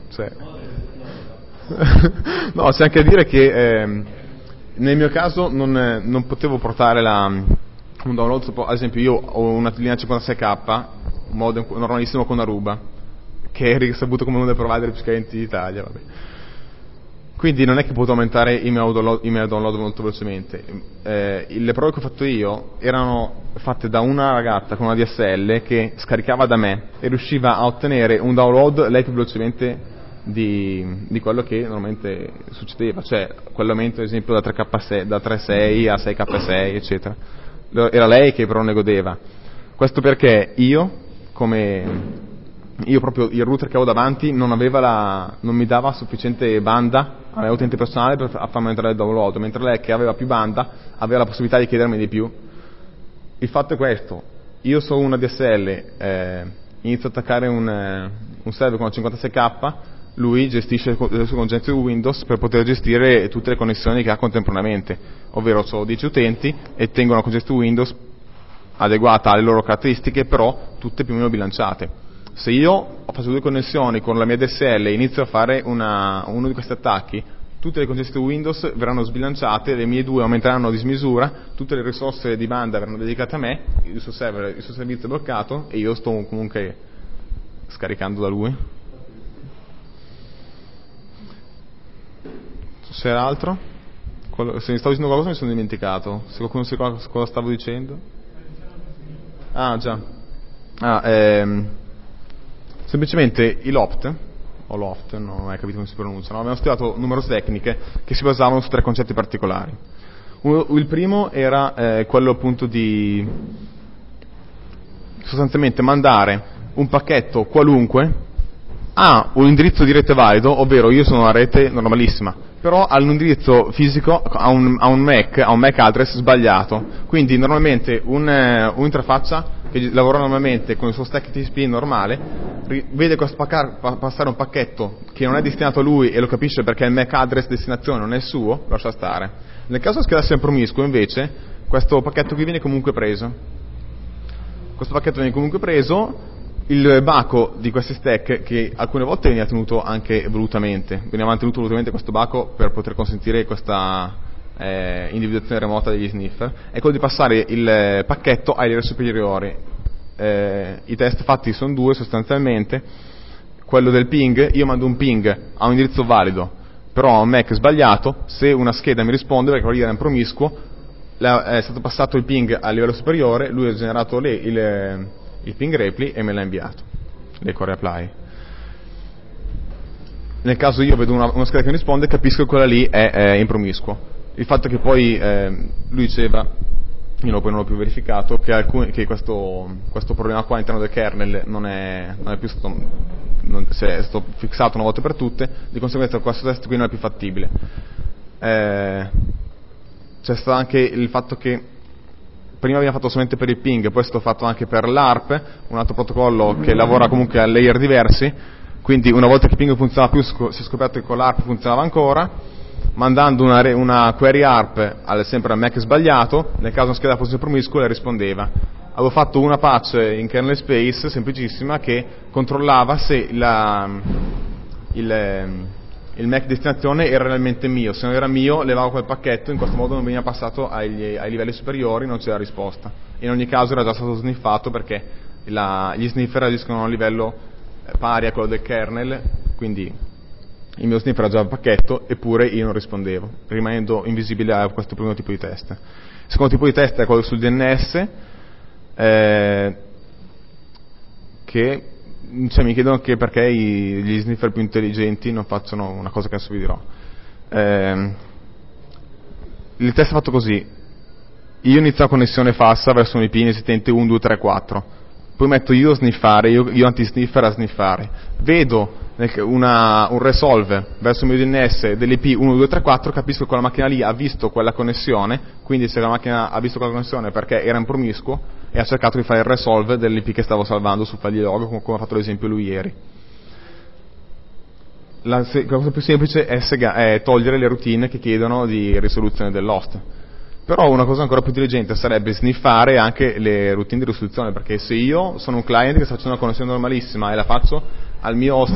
Cioè... no, c'è anche a dire che nel mio caso non potevo portare un download, ad esempio io ho una linea 56k, un modem normalissimo con Aruba, che è risaputo come uno dei provider più scadenti d'Italia, vabbè. Quindi non è che ho potuto aumentare i miei download molto velocemente. Le prove che ho fatto io erano fatte da una ragazza con una DSL che scaricava da me e riusciva a ottenere un download lei più velocemente di quello che normalmente succedeva, cioè quell'aumento ad esempio da 3K6, da 3.6 a 6K6 eccetera. Era lei che però ne godeva. Questo perché io proprio il router che avevo davanti non mi dava sufficiente banda all'utente personale per farmi aumentare il download, mentre lei che aveva più banda aveva la possibilità di chiedermi di più. Il fatto è questo: io sono una DSL, inizio ad attaccare un server con 56k, lui gestisce le sue congenze Windows per poter gestire tutte le connessioni che ha contemporaneamente, ovvero ho 10 utenti e tengo una congestione Windows adeguata alle loro caratteristiche, però tutte più o meno bilanciate. Se io faccio 2 connessioni con la mia DSL e inizio a fare uno di questi attacchi, tutte le congestioni Windows verranno sbilanciate, le mie 2 aumenteranno a dismisura, tutte le risorse di banda verranno dedicate a me, il suo servizio è bloccato e io sto comunque scaricando da lui. Se c'era altro? Se mi stavo dicendo qualcosa mi sono dimenticato. Se qualcuno sa cosa stavo dicendo? Ah già. Semplicemente i LOFT, o LOFT, non ho mai capito come si pronunciano, abbiamo studiato numerose tecniche che si basavano su 3 concetti particolari. Il primo era quello appunto di sostanzialmente mandare un pacchetto qualunque a un indirizzo di rete valido, ovvero io sono una rete normalissima, però ha un indirizzo fisico, a un MAC address sbagliato. Quindi normalmente un'interfaccia che lavora normalmente con il suo stack TCP normale vede passare un pacchetto che non è destinato a lui e lo capisce perché il MAC address destinazione non è il suo, lo lascia stare. Nel caso scheda sia promiscuo invece questo pacchetto qui viene comunque preso. Il baco di questi stack, che alcune volte veniva tenuto anche volutamente, questo baco per poter consentire questa individuazione remota degli sniffer, è quello di passare il pacchetto ai livelli superiori. I test fatti sono 2 sostanzialmente. Quello del ping, io mando un ping a un indirizzo valido, però a un MAC sbagliato. Se una scheda mi risponde perché quello lì era un promiscuo, è stato passato il ping a livello superiore, lui ha generato il ping reply e me l'ha inviato, l'echo reply. Nel caso io vedo una scheda che mi risponde, capisco che quella lì è in promiscuo. Il fatto che poi lui diceva, io poi non l'ho più verificato, che questo problema qua all'interno del kernel non è più stato, è stato fissato una volta per tutte, di conseguenza questo test qui non è più fattibile. C'è stato anche il fatto che prima veniva fatto solamente per il ping, poi è stato fatto anche per l'ARP, un altro protocollo che lavora comunque a layer diversi, quindi una volta che il ping non funzionava più si è scoperto che con l'ARP funzionava ancora, mandando una query ARP sempre al MAC sbagliato, nel caso una scheda fosse promiscua le rispondeva. Avevo fatto una patch in kernel space semplicissima che controllava se il MAC destinazione era realmente mio. Se non era mio levavo quel pacchetto, in questo modo non veniva passato ai livelli superiori, non c'era risposta. In ogni caso era già stato sniffato perché gli sniffer agiscono a un livello pari a quello del kernel, quindi il mio sniffer era già il pacchetto, eppure io non rispondevo, rimanendo invisibile a questo primo tipo di test. Il secondo tipo di test è quello sul DNS, che mi chiedono che perché gli sniffer più intelligenti non facciano una cosa che adesso vi dirò. Il test è fatto così: io inizio una connessione falsa verso un IP inesistente 1, 2, 3, 4, poi metto io a sniffare, io anti-sniffer a sniffare, vedo un resolve verso il mio DNS dell'IP 1, 2, 3, 4, capisco che quella macchina lì ha visto quella connessione, quindi se la macchina ha visto quella connessione perché era in promiscuo e ha cercato di fare il resolve dell'IP che stavo salvando su file log, come ha fatto l'esempio lui ieri. La cosa più semplice è togliere le routine che chiedono di risoluzione dell'host. Però una cosa ancora più intelligente sarebbe sniffare anche le routine di risoluzione, perché se io sono un client che sta facendo una connessione normalissima e la faccio al mio host